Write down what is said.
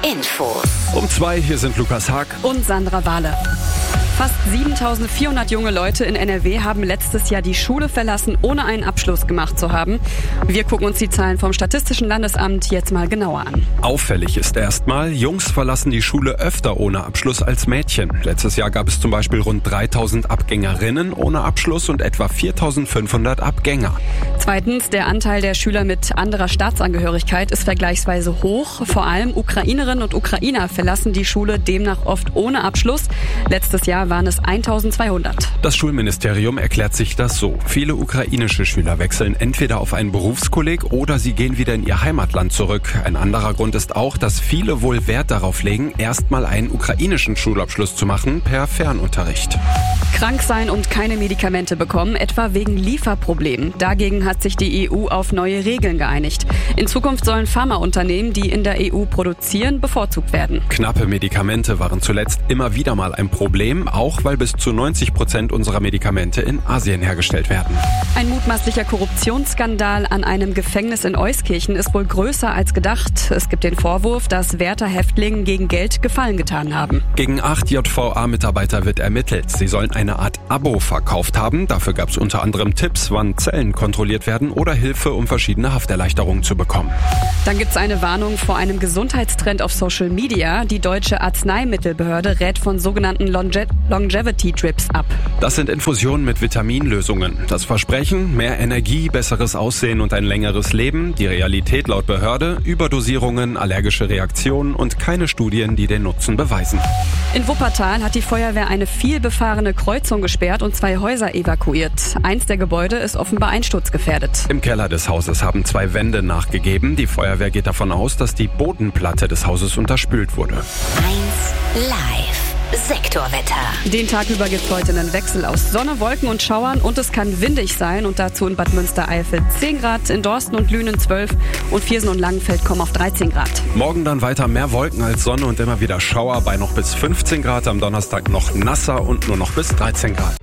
Infos. Um 2, hier sind Lukas Haag und Sandra Wahle. Fast 7.400 junge Leute in NRW haben letztes Jahr die Schule verlassen, ohne einen Abschluss gemacht zu haben. Wir gucken uns die Zahlen vom Statistischen Landesamt jetzt mal genauer an. Auffällig ist erstmal, Jungs verlassen die Schule öfter ohne Abschluss als Mädchen. Letztes Jahr gab es zum Beispiel rund 3.000 Abgängerinnen ohne Abschluss und etwa 4.500 Abgänger. Zweitens, der Anteil der Schüler mit anderer Staatsangehörigkeit ist vergleichsweise hoch. Vor allem Ukrainerinnen und Ukrainer verlassen die Schule demnach oft ohne Abschluss. Letztes Jahr waren es 1.200. Das Schulministerium erklärt sich das so. Viele ukrainische Schüler wechseln entweder auf einen Berufskolleg oder sie gehen wieder in ihr Heimatland zurück. Ein anderer Grund ist auch, dass viele wohl Wert darauf legen, erstmal einen ukrainischen Schulabschluss zu machen per Fernunterricht. Krank sein und keine Medikamente bekommen, etwa wegen Lieferproblemen. Dagegen hat sich die EU auf neue Regeln geeinigt. In Zukunft sollen Pharmaunternehmen, die in der EU produzieren, bevorzugt werden. Knappe Medikamente waren zuletzt immer wieder mal ein Problem, auch weil bis zu 90% unserer Medikamente in Asien hergestellt werden. Ein mutmaßlicher Korruptionsskandal an einem Gefängnis in Euskirchen ist wohl größer als gedacht. Es gibt den Vorwurf, dass Wärter Häftlingen gegen Geld Gefallen getan haben. Gegen 8 JVA-Mitarbeiter wird ermittelt. Sie sollen eine Art Abo verkauft haben. Dafür gab es unter anderem Tipps, wann Zellen kontrolliert werden oder Hilfe, um verschiedene Hafterleichterungen zu bekommen. Dann gibt es eine Warnung vor einem Gesundheitstrend auf Social Media. Die deutsche Arzneimittelbehörde rät von sogenannten Longevity-Drips ab. Das sind Infusionen mit Vitaminlösungen. Das Versprechen, mehr Energie, besseres Aussehen und ein längeres Leben. Die Realität laut Behörde, Überdosierungen, allergische Reaktionen und keine Studien, die den Nutzen beweisen. In Wuppertal hat die Feuerwehr eine vielbefahrene Kreuzung gesperrt und 2 Häuser evakuiert. Eins der Gebäude ist offenbar einsturzgefährdet. Im Keller des Hauses haben 2 Wände nachgegeben. Die Feuerwehr geht davon aus, dass die Bodenplatte des Hauses unterspült wurde. 1 Live. Sektorwetter. Den Tag über gibt es heute einen Wechsel aus Sonne, Wolken und Schauern und es kann windig sein und dazu in Bad Münstereifel 10 Grad, in Dorsten und Lünen 12 und Viersen und Langenfeld kommen auf 13 Grad. Morgen dann weiter mehr Wolken als Sonne und immer wieder Schauer bei noch bis 15 Grad, am Donnerstag noch nasser und nur noch bis 13 Grad.